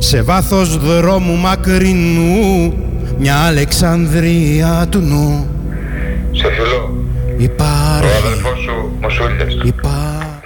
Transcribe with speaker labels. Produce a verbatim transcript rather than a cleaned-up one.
Speaker 1: σε βάθος δρόμου μακρινού, μια Αλεξανδρία του νου.
Speaker 2: Σε φιλώ.
Speaker 1: Η πάρε,
Speaker 2: ο αδελφός σου Μοσούλιας.
Speaker 1: η πάρε.